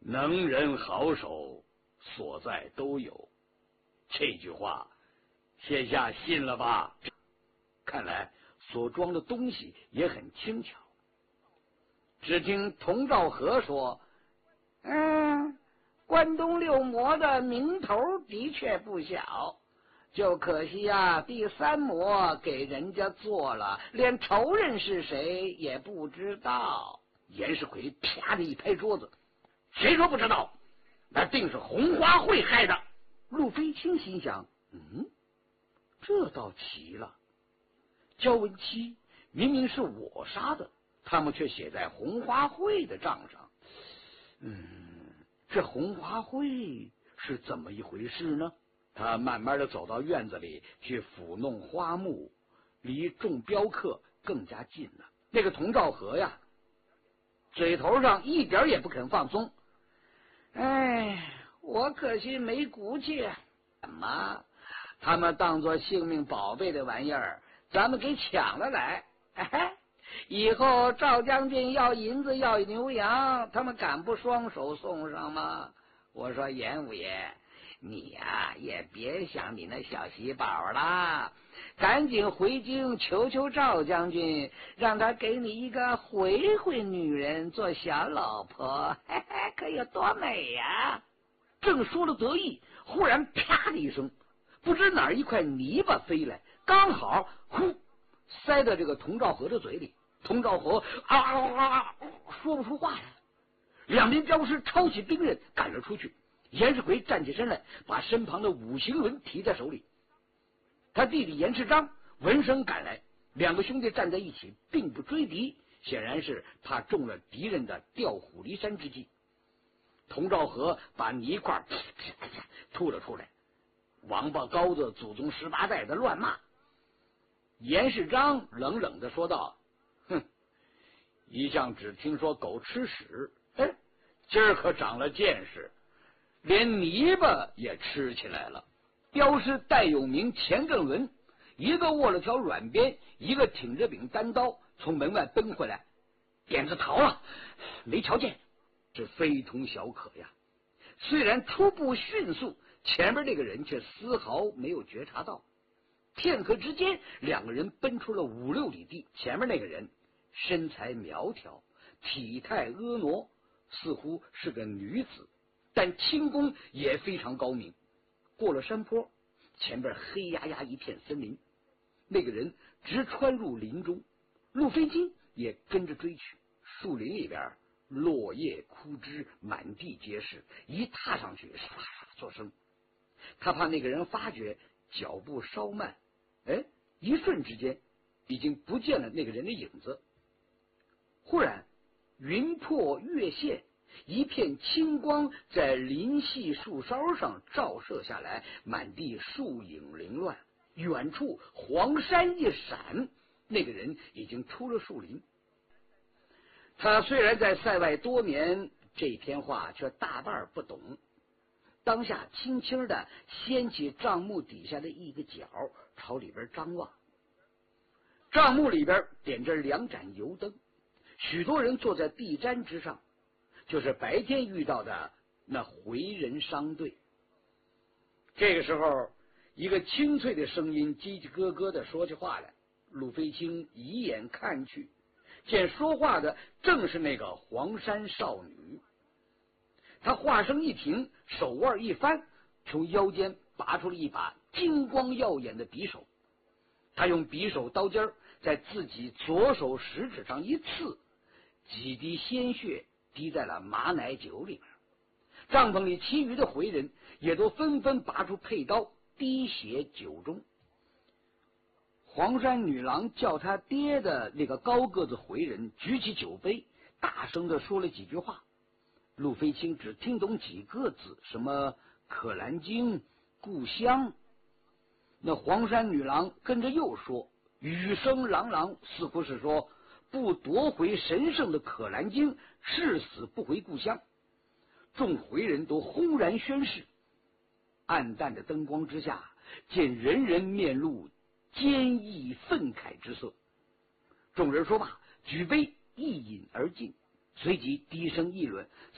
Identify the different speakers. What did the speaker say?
Speaker 1: 能人好手，所在都有。这句话，现下信了吧？看来所装的东西也很轻巧。只听童兆和说：“关东六魔的名头的确不小，就可惜啊，第三魔给人家做了，连仇人是谁也不知道。”严世奎啪的一拍桌子：“谁说不知道？那定是红花会害的。”陆飞清心想：这倒奇了，焦文七明明是我杀的，他们却写在红花会的账上。这红花会是怎么一回事呢？他慢慢的走到院子里去抚弄花木，离众镖客更加近了。那个童兆和呀，嘴头上一点也不肯放松。我可惜没骨气。怎么？他们当作性命宝贝的玩意儿，咱们给抢了来。以后赵将军要银子要牛羊，他们敢不双手送上吗？我说严五爷，你呀也别想你那小喜宝了，赶紧回京求求赵将军，让他给你一个回回女人做小老婆，可有多美呀！正说了得意，忽然啪的一声，不知哪儿一块泥巴飞来，刚好呼塞到这个童兆和的嘴里。童兆和说不出话来。两名镖师抄起兵刃赶了出去。严世奎站起身来，把身旁的五行轮提在手里。他弟弟严世章闻声赶来，两个兄弟站在一起，并不追敌，显然是怕中了敌人的调虎离山之计。童兆和把泥块吐了出来，王八羔子祖宗18代的乱骂。严世章冷冷地说道：“一向只听说狗吃屎，今儿可长了见识，连泥巴也吃起来了。”镖师戴永明、钱正伦，一个握了条软鞭，一个挺着柄单刀，从门外奔回来。点子逃了，没瞧见，这非同小可呀。虽然初步迅速，前面那个人却丝毫没有觉察到。片刻之间，两个人奔出了5、6里地。前面那个人身材苗条，体态婀娜，似乎是个女子，但轻功也非常高明。过了山坡，前边黑压压一片森林，那个人直穿入林中，陆飞金也跟着追去。树林里边落叶枯枝满地皆是，一踏上去唰唰作声。他怕那个人发觉，脚步稍慢，一瞬之间已经不见了那个人的影子。忽然云破月现，一片青光在林系树梢上照射下来，满地树影凌乱。远处黄山一闪，那个人已经出了树林。他虽然在塞外多年，这篇话却大半不懂。当下轻轻的掀起帐幕底下的一个角，朝里边张望。帐幕里边点着2盏油灯，许多人坐在地毡之上，就是白天遇到的那回人商队。这个时候，一个清脆的声音叽叽咯咯的说起话来。陆飞清移眼看去，见说话的正是那个黄山少女。他话声一停，手腕一翻，从腰间拔出了一把金光耀眼的匕首。他用匕首刀尖在自己左手食指上一刺，几滴鲜血滴在了马奶酒里面。帐篷里其余的回人也都纷纷拔出佩刀，滴血酒中。黄山女郎叫他爹的那个高个子回人举起酒杯，大声地说了几句话。陆飞清只听懂几个字，什么可兰经、故乡。那黄山女郎跟着又说，语声朗朗，似乎是说不夺回神圣的可兰经，誓死不回故乡。众回人都轰然宣誓。暗淡的灯光之下，见人人面露坚毅愤慨之色。众人说罢，举杯一饮而尽，随即低声议论，